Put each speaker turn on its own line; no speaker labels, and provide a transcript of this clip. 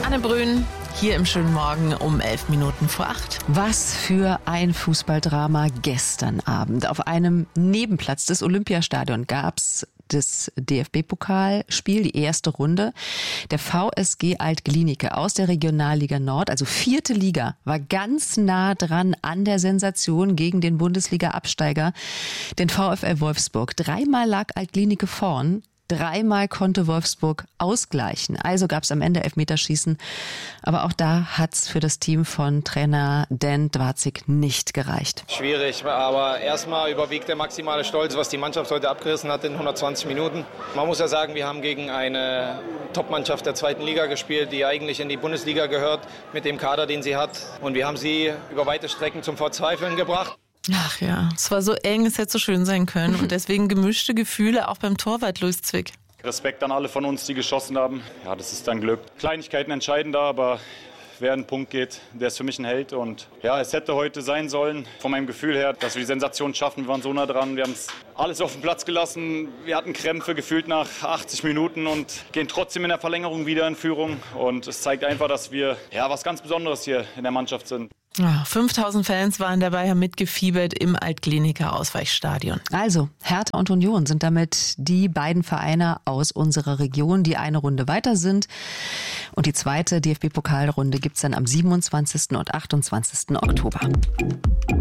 Anne Brün, hier im schönen Morgen um 11:11.
Was für ein Fußballdrama gestern Abend. Auf einem Nebenplatz des Olympiastadions gab's das DFB-Pokalspiel, die erste Runde. Der VSG Alt-Glienicke aus der Regionalliga Nord, also 4. Liga, war ganz nah dran an der Sensation gegen den Bundesliga-Absteiger, den VfL Wolfsburg. 3-mal lag Alt-Glienicke vorn. 3-mal konnte Wolfsburg ausgleichen. Also gab es am Ende Elfmeterschießen. Aber auch da hat's für das Team von Trainer Dan Dwarzig nicht gereicht.
Schwierig, aber erstmal überwiegt der maximale Stolz, was die Mannschaft heute abgerissen hat in 120 Minuten. Man muss ja sagen, wir haben gegen eine Top-Mannschaft der 2. Liga gespielt, die eigentlich in die Bundesliga gehört, mit dem Kader, den sie hat. Und wir haben sie über weite Strecken zum Verzweifeln gebracht.
Ach ja, es war so eng, es hätte so schön sein können. Und deswegen gemischte Gefühle auch beim Torwart Luis Zwick.
Respekt an alle von uns, die geschossen haben. Ja, das ist dann Glück. Kleinigkeiten entscheiden da, aber wer einen Punkt geht, der ist für mich ein Held. Und ja, es hätte heute sein sollen, von meinem Gefühl her, dass wir die Sensation schaffen. Wir waren so nah dran, wir haben es alles auf den Platz gelassen. Wir hatten Krämpfe gefühlt nach 80 Minuten und gehen trotzdem in der Verlängerung wieder in Führung. Und es zeigt einfach, dass wir was ganz Besonderes hier in der Mannschaft sind.
Ja, 5000 Fans waren dabei, haben mitgefiebert im Alt-Glienicke Ausweichstadion.
Also, Hertha und Union sind damit die beiden Vereine aus unserer Region, die eine Runde weiter sind. Und die zweite DFB-Pokalrunde gibt's dann am 27. und 28. Oktober.